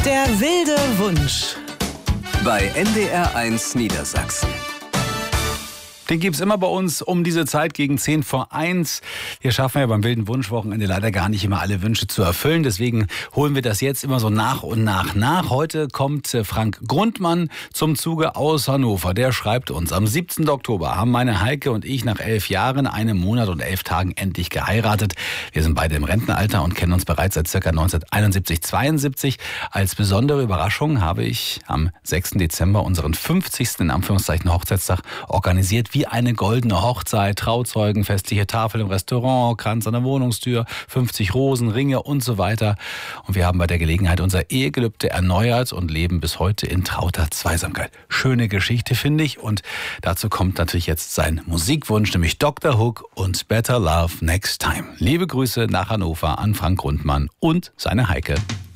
Der wilde Wunsch. Bei NDR1 Niedersachsen. Den gibt's immer bei uns um diese Zeit gegen 1:10. Hier schaffen wir ja beim wilden Wunschwochenende leider gar nicht immer alle Wünsche zu erfüllen. Deswegen holen wir das jetzt immer so nach und nach. Heute kommt Frank Grundmann zum Zuge aus Hannover. Der schreibt uns: Am 17. Oktober haben meine Heike und ich nach 11 Jahren, 1 Monat und 11 Tagen endlich geheiratet. Wir sind beide im Rentenalter und kennen uns bereits seit ca. 1971/72. Als besondere Überraschung habe ich am 6. Dezember unseren 50. in Anführungszeichen Hochzeitstag organisiert. Wie eine goldene Hochzeit, Trauzeugen, festliche Tafel im Restaurant, Kranz an der Wohnungstür, 50 Rosen, Ringe und so weiter. Und wir haben bei der Gelegenheit unser Ehegelübde erneuert und leben bis heute in trauter Zweisamkeit. Schöne Geschichte, finde ich. Und dazu kommt natürlich jetzt sein Musikwunsch, nämlich Dr. Hook und Better Love Next Time. Liebe Grüße nach Hannover an Frank Grundmann und seine Heike.